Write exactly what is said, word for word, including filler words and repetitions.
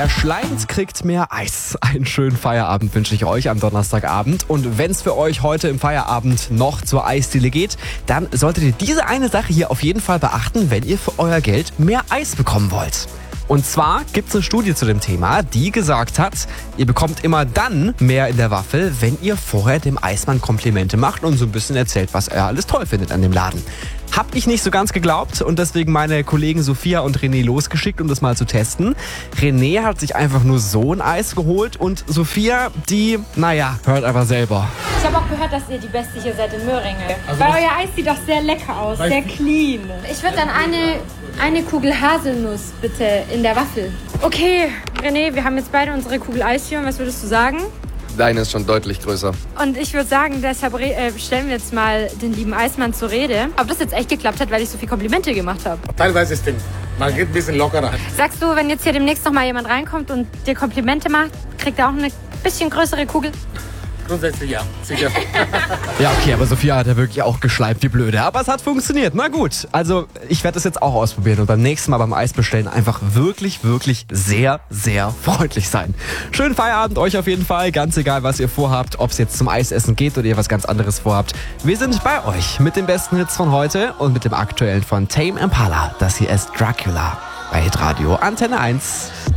Wer schleimt, kriegt mehr Eis. Einen schönen Feierabend wünsche ich euch am Donnerstagabend. Und wenn es für euch heute im Feierabend noch zur Eisdiele geht, dann solltet ihr diese eine Sache hier auf jeden Fall beachten, wenn ihr für euer Geld mehr Eis bekommen wollt. Und zwar gibt es eine Studie zu dem Thema, die gesagt hat, ihr bekommt immer dann mehr in der Waffel, wenn ihr vorher dem Eismann Komplimente macht und so ein bisschen erzählt, was er alles toll findet an dem Laden. Hab ich nicht so ganz geglaubt und deswegen meine Kollegen Sophia und René losgeschickt, um das mal zu testen. René hat sich einfach nur so ein Eis geholt und Sophia, die, naja, hört einfach selber. Ich habe auch gehört, dass ihr die Beste hier seid in Möhringen. Also weil euer Eis sieht doch sehr lecker aus, sehr clean. Ich würde dann eine, eine Kugel Haselnuss bitte in der Waffel. Okay, René, wir haben jetzt beide unsere Kugel Eis hier. Was würdest du sagen? Deine ist schon deutlich größer. Und ich würde sagen, deshalb äh, stellen wir jetzt mal den lieben Eismann zur Rede. Ob das jetzt echt geklappt hat, weil ich so viele Komplimente gemacht habe. Teilweise stimmt. Man geht ein bisschen lockerer. Sagst du, wenn jetzt hier demnächst noch mal jemand reinkommt und dir Komplimente macht, kriegt er auch eine bisschen größere Kugel? Grundsätzlich ja, sicher. Ja, okay, aber Sophia hat ja wirklich auch geschleimt wie blöde. Aber es hat funktioniert. Na gut, also ich werde das jetzt auch ausprobieren und beim nächsten Mal beim Eis bestellen einfach wirklich, wirklich sehr, sehr freundlich sein. Schönen Feierabend euch auf jeden Fall. Ganz egal, was ihr vorhabt, ob es jetzt zum Eisessen geht oder ihr was ganz anderes vorhabt. Wir sind bei euch mit den besten Hits von heute und mit dem aktuellen von Tame Impala. Das hier ist Dracula bei Hitradio Antenne eins.